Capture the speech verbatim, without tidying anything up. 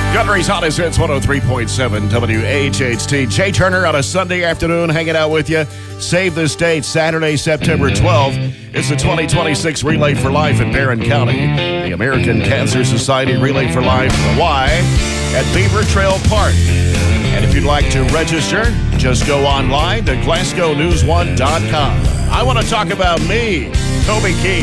Country's hottest hits, one oh three point seven W H H T. Jay Turner on a Sunday afternoon hanging out with you. Save this date, Saturday, September twelfth. It's the twenty twenty-six Relay for Life in Barron County. The American Cancer Society Relay for Life, Y, at Beaver Trail Park. And if you'd like to register, just go online to Glasgow News one dot com. I want to talk about me, Toby Keith.